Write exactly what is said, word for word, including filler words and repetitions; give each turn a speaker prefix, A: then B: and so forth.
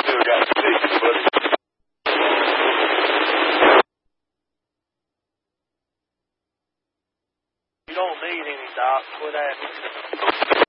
A: still got tickets, buddy.
B: You don't need any, Doc. Quit asking.